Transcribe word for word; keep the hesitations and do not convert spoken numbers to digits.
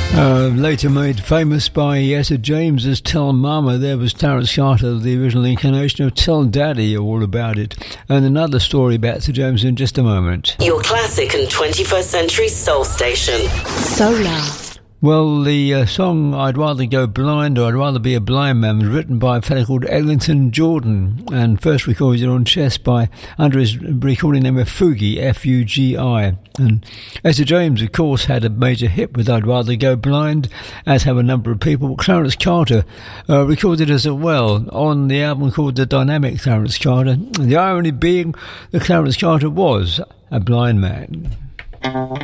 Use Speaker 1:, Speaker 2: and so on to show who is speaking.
Speaker 1: Uh, later made famous by Etta James as Tell Mama. There was Terence Carter, the original incarnation of Tell Daddy, all about it. And another story about Etta James in just a moment.
Speaker 2: Your classic and twenty-first century soul station. Solar.
Speaker 1: Well, the uh, song I'd Rather Go Blind or I'd Rather Be a Blind Man was written by a fellow called Eglinton Jordan and first recorded on Chess by under his recording name of Fugi, F U G I. And Etta James, of course, had a major hit with I'd Rather Go Blind, as have a number of people. Clarence Carter uh, recorded as well on the album called The Dynamic Clarence Carter. The irony being that Clarence Carter was a blind man.